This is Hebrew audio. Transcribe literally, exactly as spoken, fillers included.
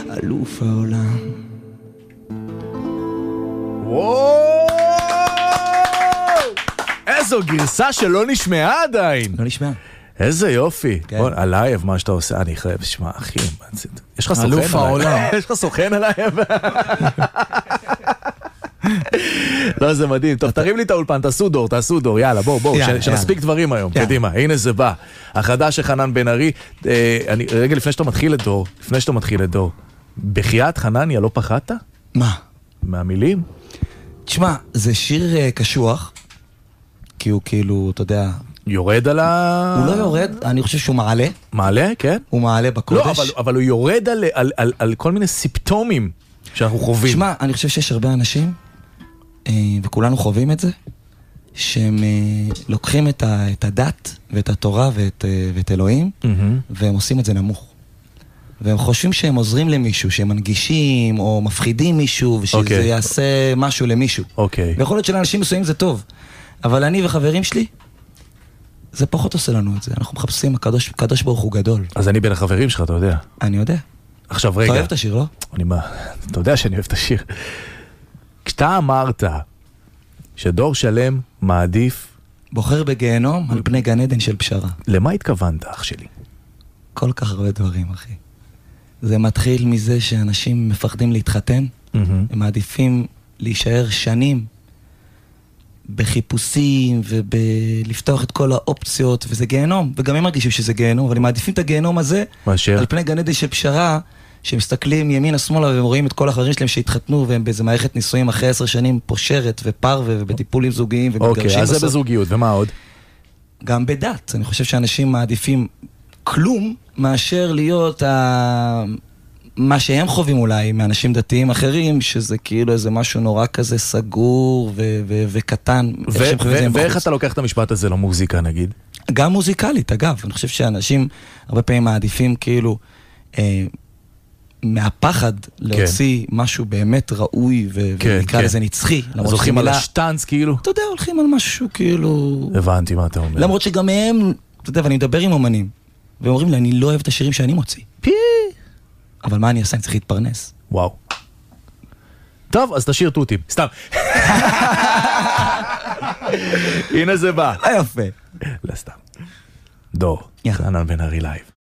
אלוף העולם. וואו! איזו גרסה שלא נשמעה עדיין. לא נשמע. איזה יופי. בוא, הלייב, מה שאתה עושה, אני חייב, שמע, אחי, יש לך סוכן עליי? אלוף העולם. יש לך סוכן עליי? לא, זה מדהים. טוב, תרים לי את האולפן, תעשו דור, תעשו דור, יאללה, בואו, בואו, שנספיק דברים היום, קדימה, הנה זה בא. החדש של חנן בן ארי, רגע לפני שאתה מתחיל את דור, לפני שאתה מתחיל את דור, בחייאת חנניה לא פחדת? מה? מהמילים? תשמע, זה שיר קשוח, כי הוא כאילו, אתה יודע... יורד על ה... הוא לא יורד, אני חושב שהוא מעלה. מעלה, כן? הוא מעלה בקודש. לא, אבל, אבל הוא יורד על, על, על, על כל מיני סיפטומים שאנחנו חווים. תשמע, אני חושב שיש הרבה אנשים, וכולנו חווים את זה, שהם לוקחים את, ה, את הדת ואת התורה ואת, ואת אלוהים, mm-hmm. והם עושים את זה נמוך. והם חושבים שהם עוזרים למישהו, שהם מנגישים או מפחידים מישהו, ושזה okay. יעשה משהו למישהו. Okay. ויכול להיות שלאנשים מסוימים זה טוב. אבל אני וחברים שלי, זה פחות עושה לנו את זה. אנחנו מחפשים, הקדוש, הקדוש ברוך הוא גדול. אז אני בין החברים שלך, אתה יודע. אני יודע. עכשיו רגע. אתה אוהב את השיר, לא? אני מה? אתה יודע שאני אוהב את השיר. כשאתה אמרת שדור שלם מעדיף... בוחר בגיהנום על פני גן עדן של פשרה. למה התכוונת, אח שלי? כל כך הרבה דברים, אחי. זה מתחיל מזה שאנשים מפחדים להתחתן, mm-hmm. הם מעדיפים להישאר שנים בחיפושים ובלפתוח את כל האופציות, וזה גיהנום, וגם הם מרגישים שזה גיהנום, אבל הם מעדיפים את הגיהנום הזה, מאשר? על פני גן עדן של פשרה, שמסתכלים ימינה שמאלה והם רואים את כל החברים שלהם שהתחתנו, והם באיזה מערכת נישואים אחרי עשר שנים פושרת ופרווה ובטיפולים זוגיים ומתגרשים בסוף. אוקיי, אז זה בזוגיות, ומה עוד? גם בדת, אני חושב שאנשים מעדיפים כלום מאשר להיות ה... מה שהם חווים אולי מאנשים דתיים אחרים, שזה כאילו איזה משהו נורא כזה סגור ו- ו- וקטן. ו- ו- ואיך אתה לוקח את המשפט הזה למוזיקה נגיד? גם מוזיקלית, אגב. אני חושב שאנשים הרבה פעמים מעדיפים כאילו אה, מהפחד להוציא כן. משהו באמת ראוי ו- כן, ונקרא כן. לזה נצחי. אז הולכים על השטנץ כאילו? אתה יודע, הולכים על משהו כאילו... הבנתי מה אתה אומר. למרות שגם הם, אתה יודע, ואני מדבר עם אומנים, והם אומרים לי, אני לא אוהב את השירים שאני מוציא. פי! אבל מה אני אעשה? אני צריך להתפרנס. וואו. טוב, אז תשאיר תותים. סתם. הנה זה בא. לא יפה. לא סתם. דור, חנן בן ארי לייב.